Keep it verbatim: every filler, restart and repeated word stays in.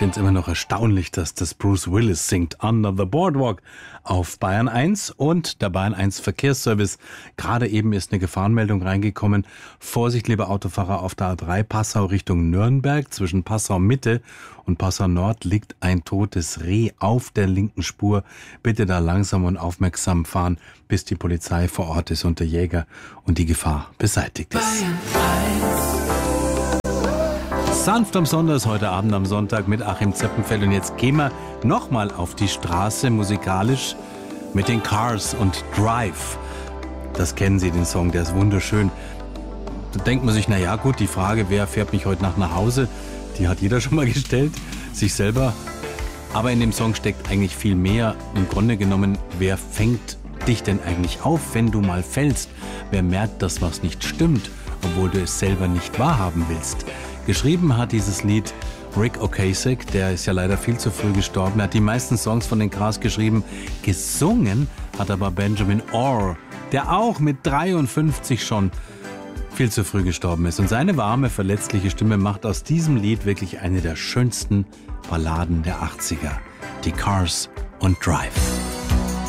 finde es immer noch erstaunlich, dass das Bruce Willis singt, Under the Boardwalk auf Bayern eins und der Bayern eins Verkehrsservice. Gerade eben ist eine Gefahrenmeldung reingekommen. Vorsicht, liebe Autofahrer, auf der A drei Passau Richtung Nürnberg. Zwischen Passau Mitte und Passau Nord liegt ein totes Reh auf der linken Spur. Bitte da langsam und aufmerksam fahren, bis die Polizei vor Ort ist und der Jäger und die Gefahr beseitigt ist. Sanft am Sonntag, heute Abend am Sonntag mit Achim Zeppenfeld. Und jetzt gehen wir nochmal auf die Straße musikalisch mit den Cars und Drive. Das kennen Sie, den Song, der ist wunderschön. Da denkt man sich, na ja, gut, die Frage, wer fährt mich heute Nacht nach Hause, die hat jeder schon mal gestellt, sich selber. Aber in dem Song steckt eigentlich viel mehr. Im Grunde genommen, wer fängt dich denn eigentlich auf, wenn du mal fällst? Wer merkt, dass was nicht stimmt, obwohl du es selber nicht wahrhaben willst? Geschrieben hat dieses Lied Ric Ocasek, der ist ja leider viel zu früh gestorben. Er hat die meisten Songs von den Cars geschrieben. Gesungen hat aber Benjamin Orr, der auch mit dreiundfünfzig schon viel zu früh gestorben ist. Und seine warme, verletzliche Stimme macht aus diesem Lied wirklich eine der schönsten Balladen der achtziger. Die Cars und Drive.